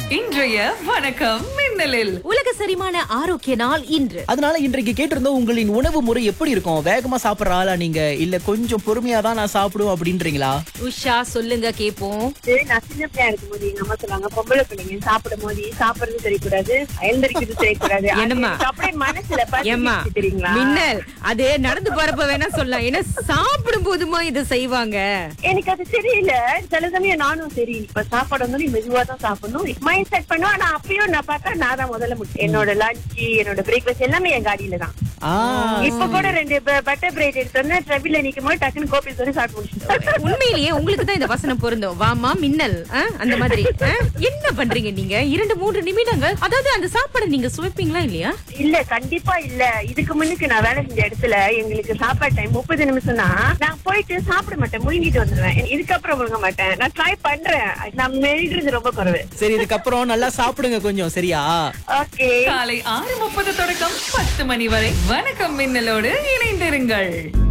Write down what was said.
இன்றைய வணக்கம் மின்னலில் உலக செரிமான ஆரோக்கிய நாள் இன்று. அதனால இன்றைக்கு கேட்டிருந்தோம், உங்களின் உணவு முறை எப்படி இருக்கும்? வேகமா சாப்பிடுற ஆளா நீங்க, இல்ல கொஞ்சம் பொறுமையா தான் நான் சாப்பிடுவோம் அப்படின்றீங்களா? உஷா சொல்லுங்க கேப்போம். நான் சின்ன பிள்ளையா இருக்கும்போது எங்க அம்மா சொல்லுவாங்க, பொம்பளை பிள்ளைங்க சாப்பிடும் போது சாப்பிடுறது தெரியக்கூடாது, எழுந்திருக்கிறது தெரியக்கூடாது. என்னம்மா? அது அப்படியே மனசுல ஏம்மா, பதிஞ்சிருச்சு தெரியுங்களா? மின்னல் அது நடந்து போறப்ப வேணா சொல்லலாம், ஏன்னா சாப்பிடும் போதுமா இதை செய்வாங்க. எனக்கு அது தெரியல. சில சமயம் நானும் சரி இப்ப சாப்பாடு வந்து மெதுவா தான் சாப்பிடணும் மைண்ட் செட் பண்ணுவேன். ஆனா அப்பயும் நான் பார்த்தா நான் தான் முதல்ல முடிச்சேன். என்னோட லஞ்ச், என்னோட பிரேக்ஃபாஸ்ட் எல்லாமே என் காடியில தான். ஆ, இப்ப கூட 2 பட்டர் பிரெட் எடுத்தோன்னா ட்ரெவில நிக்கும் போது டக்குன்னு கோப்பி சொல்லி சாப்பிட்டு முடிச்சுட்டேன். உண்மையிலேயே உங்களுக்கு தான் இந்த வசனம் பொருந்தும். வாமா மின்னல், அந்த மாதிரி. என்ன பண்றீங்க நீங்க? 2-3 நிமிடங்கள், அதாவது அந்த சாப்பாடு நீங்க சுவைப்பீங்களா இல்லையா? இல்ல, கண்டிப்பா இல்ல. இதுக்கு முன்னுக்கு நான் வேலை செஞ்ச இடத்துல எங்களுக்கு சாப்பாடு டைம் 30 நிமிஷம் தான். நான் போயிட்டு சாப்பிட மாட்டேன், முழுங்கிட்டு வந்துடுவேன். இதுக்கப்புறம் முழுங்க மாட்டேன். நான் ட்ரை பண்றேன். நான் மெல்றது ரொம்ப குறைவு. சரி, இதுக்கப்புறம் நல்லா சாப்பிடுங்க கொஞ்சம், சரியா? ஓகே. காலை 6:30 தொடக்கம் 10 மணி வரை வணக்கம் மின்னலோடு இணைந்திருங்கள்.